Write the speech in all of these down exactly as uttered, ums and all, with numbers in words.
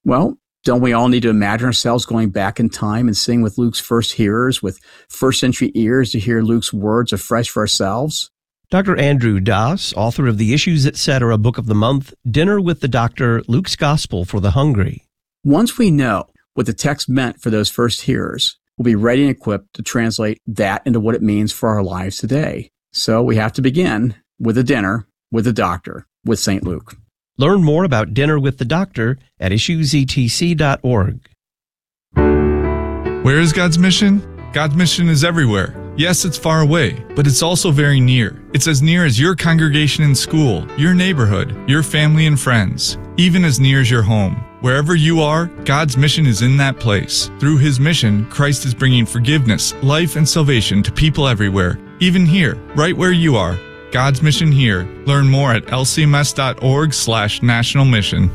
Well, don't we all need to imagine ourselves going back in time and sitting with Luke's first hearers with first century ears to hear Luke's words afresh for ourselves? Doctor Andrew Das, author of the Issues Etc. Book of the Month, Dinner with the Doctor, Luke's Gospel for the Hungry. Once we know what the text meant for those first hearers, we'll be ready and equipped to translate that into what it means for our lives today. So we have to begin with a dinner with the doctor, with Saint Luke. Learn more about Dinner with the Doctor at issues e t c dot org. Where is God's mission? God's mission is everywhere. Yes, it's far away, but it's also very near. It's as near as your congregation and school, your neighborhood, your family and friends, even as near as your home. Wherever you are, God's mission is in that place. Through His mission, Christ is bringing forgiveness, life, and salvation to people everywhere, even here, right where you are. God's mission here. Learn more at l c m s dot org slash national mission.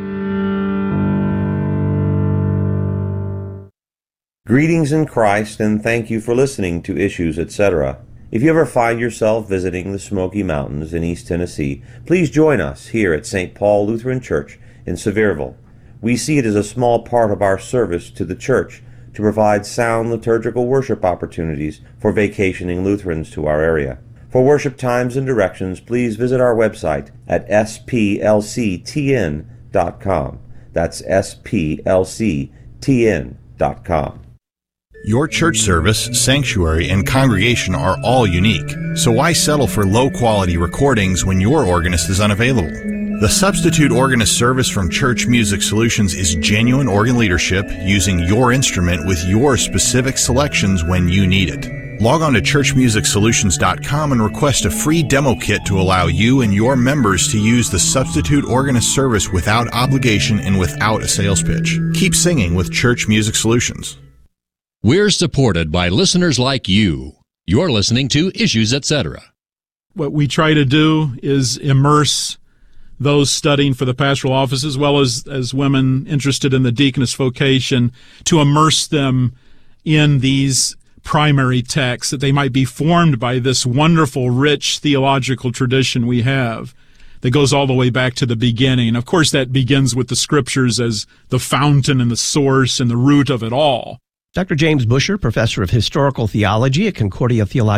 Greetings in Christ, and thank you for listening to Issues, et cetera. If you ever find yourself visiting the Smoky Mountains in East Tennessee, please join us here at Saint Paul Lutheran Church in Sevierville. We see it as a small part of our service to the church to provide sound liturgical worship opportunities for vacationing Lutherans to our area. For worship times and directions, please visit our website at s p l c t n dot com. That's s p l c t n dot com. Your church service, sanctuary, and congregation are all unique, so why settle for low-quality recordings when your organist is unavailable? The Substitute Organist service from Church Music Solutions is genuine organ leadership using your instrument with your specific selections when you need it. Log on to church music solutions dot com and request a free demo kit to allow you and your members to use the Substitute Organist service without obligation and without a sales pitch. Keep singing with Church Music Solutions. We're supported by listeners like you. You're listening to Issues, et cetera. What we try to do is immerse those studying for the pastoral office, as well as, as women interested in the deaconess vocation, to immerse them in these primary texts, that they might be formed by this wonderful, rich theological tradition we have that goes all the way back to the beginning. Of course, that begins with the Scriptures as the fountain and the source and the root of it all. Doctor James Busher, professor of historical theology at Concordia Theologica